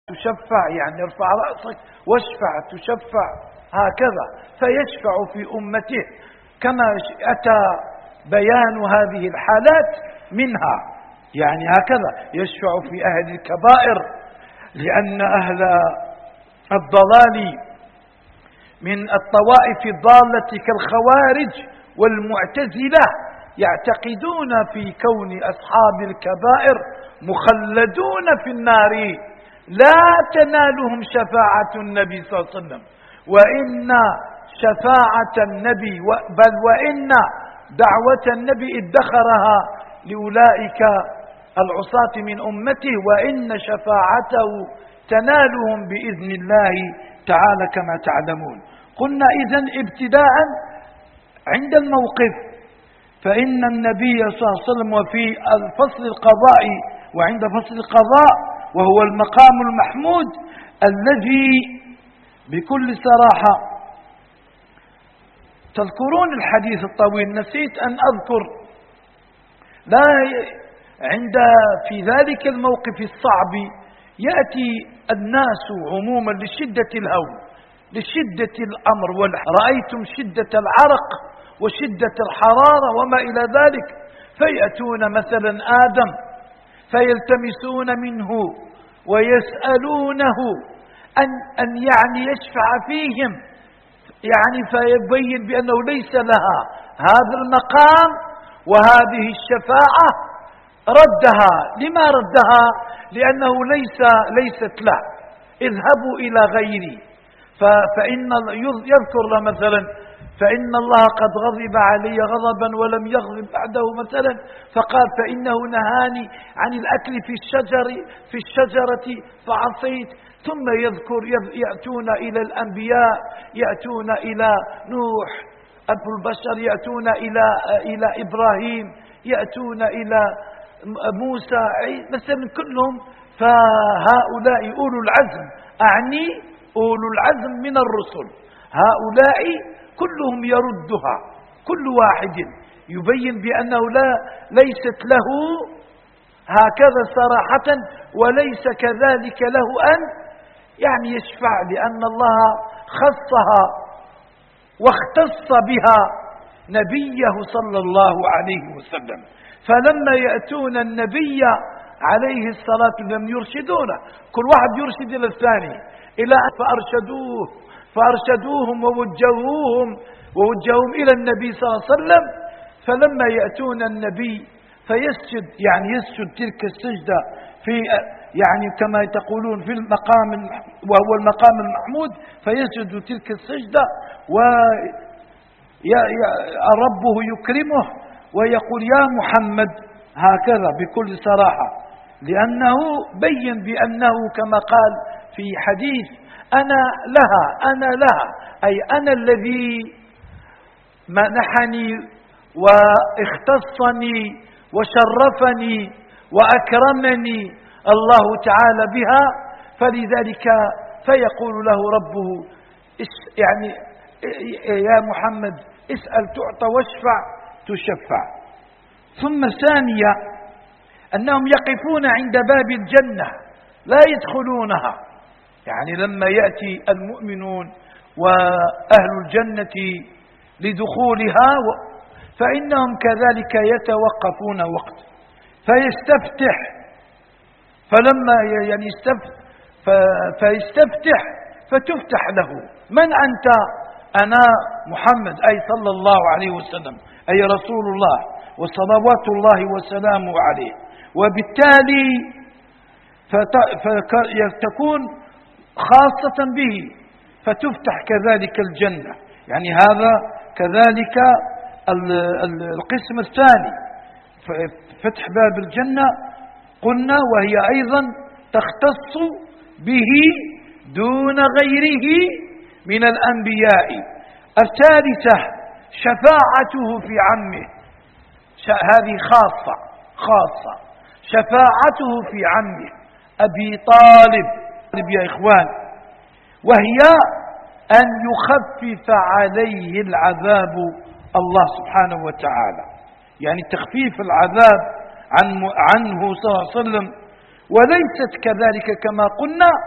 تشفع يعني ارفع رأسك واشفع تشفع هكذا، فيشفع في أمته كما أتى بيان هذه الحالات منها. يعني هكذا يشفع في أهل الكبائر، لأن أهل الضلال من الطوائف الضالة كالخوارج والمعتزلة يعتقدون في كون أصحاب الكبائر مخلدون في النار لا تنالهم شفاعة النبي صلى الله عليه وسلم، وإن شفاعة النبي بل وإن دعوة النبي ادخرها لأولئك العصاة من أمته، وإن شفاعته تنالهم بإذن الله تعالى كما تعلمون. قلنا إذن ابتداء عند الموقف فإن النبي صلى الله عليه وسلم وفي الفصل القضائي وعند فصل القضاء وهو المقام المحمود الذي بكل صراحة تذكرون الحديث الطويل، نسيت أن أذكر لا في ذلك الموقف الصعب يأتي الناس عموما لشدة الهول لشدة الأمر رأيتم شدة العرق وشدة الحرارة وما إلى ذلك، فيأتون مثلا آدم فيلتمسون منه ويسألونه أن يعني يشفع فيهم، يعني فيبين بأنه ليس لها هذا المقام وهذه الشفاعة. ردها، لما ردها؟ لأنه ليست له، اذهبوا إلى غيري فإن يذكر له مثلا فإن الله قد غضب علي غضبا ولم يغضب بعده مثلا، فقال فإنه نهاني عن الأكل في الشجرة فعصيت. ثم يذكر يأتون إلى الأنبياء، يأتون إلى نوح أبو البشر، يأتون إلى إبراهيم، يأتون إلى موسى مثلا كلهم. فهؤلاء أولو العزم، أعني أولو العزم من الرسل، هؤلاء كلهم يردها، كل واحد يبين بأنه ليست له هكذا صراحة، وليس كذلك له أن يعني يشفع، لأن الله خصها واختص بها نبيه صلى الله عليه وسلم. فلما يأتون النبي عليه الصلاة لم يرشدونه، كل واحد يرشد إلى الثاني إلى أن فأرشدوهم ووجهوهم إلى النبي صلى الله عليه وسلم. فلما يأتون النبي فيسجد، يعني يسجد تلك السجدة في يعني كما تقولون في المقام وهو المقام المحمود، فيسجد تلك السجدة وربه يكرمه ويقول يا محمد هكذا بكل صراحة، لأنه بين بأنه كما قال في حديث أنا لها أي أنا الذي منحني واختصني وشرفني وأكرمني الله تعالى بها، فلذلك فيقول له ربه يعني يا محمد اسأل تعطى واشفع تشفع. ثم ثانيا أنهم يقفون عند باب الجنة لا يدخلونها، يعني لما يأتي المؤمنون وأهل الجنة لدخولها فإنهم كذلك يتوقفون وقت فيستفتح، فلما يعني فيستفتح فتفتح له من أنت؟ أنا محمد أي صلى الله عليه وسلم أي رسول الله وصلوات الله وسلامه عليه، وبالتالي فتكون خاصة به فتفتح كذلك الجنة. يعني هذا كذلك القسم الثاني، فتح باب الجنة قلنا وهي أيضا تختص به دون غيره من الأنبياء. الثالثة شفاعته في عمه، هذه خاصة شفاعته في عمه أبي طالب يا إخوان، وهي أن يخفف عليه العذاب الله سبحانه وتعالى، يعني تخفيف العذاب عنه صلى الله عليه وسلم. وليست كذلك كما قلنا